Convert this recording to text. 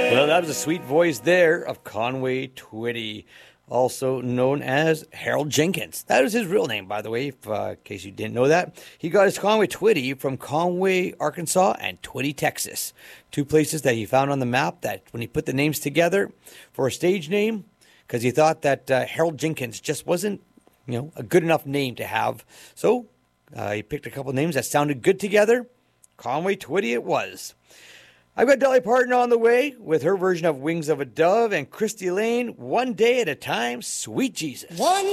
Well, that was a sweet voice there of Conway Twitty, also known as Harold Jenkins. That was his real name, by the way, in case you didn't know that. He got his Conway Twitty from Conway, Arkansas, and Twitty, Texas. Two places that he found on the map that when he put the names together for a stage name, because he thought that Harold Jenkins just wasn't, a good enough name to have. So he picked a couple names that sounded good together. Conway Twitty it was. I've got Dolly Parton on the way with her version of Wings of a Dove, and Christy Lane, One Day at a Time, Sweet Jesus. One